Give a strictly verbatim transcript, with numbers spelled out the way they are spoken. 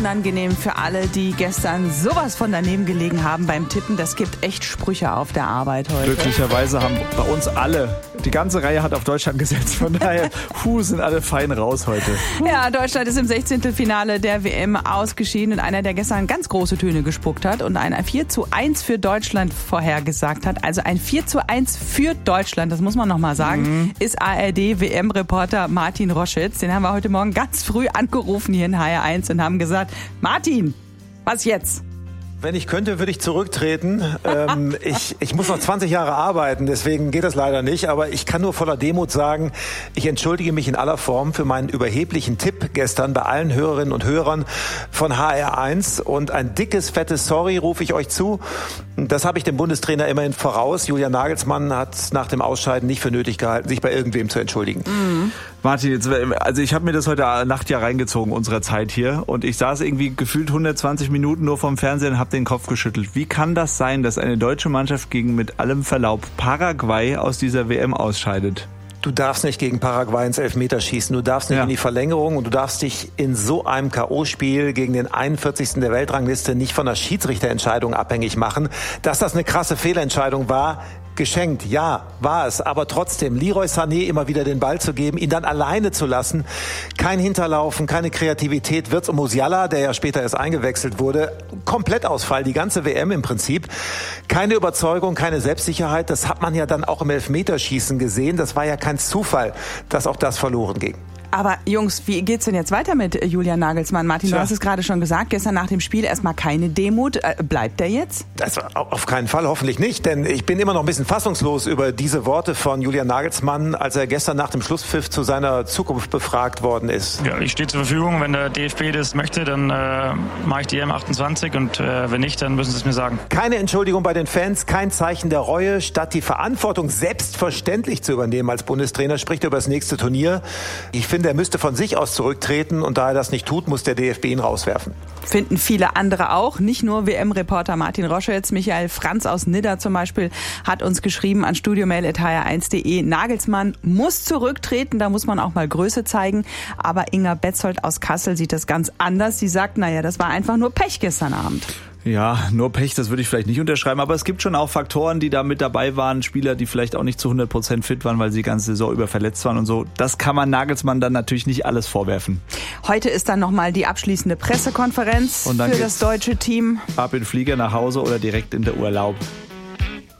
unangenehm für alle, die gestern sowas von daneben gelegen haben beim Tippen. Das gibt echt Sprüche auf der Arbeit heute. Glücklicherweise haben bei uns alle, die ganze Reihe hat auf Deutschland gesetzt. Von daher, puh, sind alle fein raus heute. Ja, Deutschland ist im Sechzehntelfinale der W M ausgeschieden und einer, der gestern ganz große Töne gespuckt hat und ein vier zu eins für Deutschland vorhergesagt hat. Also ein vier zu eins für Deutschland, das muss man nochmal sagen, mhm. ist A R D-W M-Reporter Martin Roschitz. Den haben wir heute Morgen ganz früh angerufen hier in H R eins und haben gesagt, Martin, was jetzt? Wenn ich könnte, würde ich zurücktreten. ähm, ich, ich muss noch zwanzig Jahre arbeiten, deswegen geht das leider nicht. Aber ich kann nur voller Demut sagen, ich entschuldige mich in aller Form für meinen überheblichen Tipp gestern bei allen Hörerinnen und Hörern von H R eins. Und ein dickes, fettes Sorry rufe ich euch zu. Das habe ich dem Bundestrainer immerhin voraus. Julian Nagelsmann hat nach dem Ausscheiden nicht für nötig gehalten, sich bei irgendwem zu entschuldigen. Mhm. Martin, jetzt, also ich habe mir das heute Nacht ja reingezogen, unserer Zeit hier. Und ich saß irgendwie gefühlt hundertzwanzig Minuten nur vorm Fernsehen und habe den Kopf geschüttelt. Wie kann das sein, dass eine deutsche Mannschaft gegen mit allem Verlaub Paraguay aus dieser W M ausscheidet? Du darfst nicht gegen Paraguay ins Elfmeterschießen, du darfst nicht ja. in die Verlängerung und du darfst dich in so einem K O-Spiel gegen den einundvierzigsten der Weltrangliste nicht von der Schiedsrichterentscheidung abhängig machen. Dass das eine krasse Fehlentscheidung war, geschenkt, ja, war es. Aber trotzdem, Leroy Sané immer wieder den Ball zu geben, ihn dann alleine zu lassen. Kein Hinterlaufen, keine Kreativität. Wirtz und Musiala, der ja später erst eingewechselt wurde, Komplettausfall, die ganze W M im Prinzip. Keine Überzeugung, keine Selbstsicherheit. Das hat man ja dann auch im Elfmeterschießen gesehen. Das war ja kein Zufall, dass auch das verloren ging. Aber Jungs, wie geht's denn jetzt weiter mit Julian Nagelsmann? Martin, Tja. du hast es gerade schon gesagt, gestern nach dem Spiel erstmal keine Demut. Äh, bleibt der jetzt? Das, auf keinen Fall, hoffentlich nicht, denn ich bin immer noch ein bisschen fassungslos über diese Worte von Julian Nagelsmann, als er gestern nach dem Schlusspfiff zu seiner Zukunft befragt worden ist. Ja, ich stehe zur Verfügung, wenn der D F B das möchte, dann äh, mache ich die E M achtundzwanzig und äh, wenn nicht, dann müssen sie es mir sagen. Keine Entschuldigung bei den Fans, kein Zeichen der Reue, statt die Verantwortung selbstverständlich zu übernehmen als Bundestrainer, spricht er über das nächste Turnier. Ich finde, er müsste von sich aus zurücktreten und da er das nicht tut, muss der D F B ihn rauswerfen. Finden viele andere auch, nicht nur W M-Reporter Martin Roschitz. Michael Franz aus Nidda zum Beispiel hat uns geschrieben an studiomail at h r eins punkt de. Nagelsmann muss zurücktreten, da muss man auch mal Größe zeigen. Aber Inga Betzold aus Kassel sieht das ganz anders. Sie sagt, naja, das war einfach nur Pech gestern Abend. Ja, nur Pech, das würde ich vielleicht nicht unterschreiben, aber es gibt schon auch Faktoren, die da mit dabei waren, Spieler, die vielleicht auch nicht zu hundert Prozent fit waren, weil sie die ganze Saison über verletzt waren und so. Das kann man Nagelsmann dann natürlich nicht alles vorwerfen. Heute ist dann nochmal die abschließende Pressekonferenz für das deutsche Team. Ab in den Flieger nach Hause oder direkt in den Urlaub.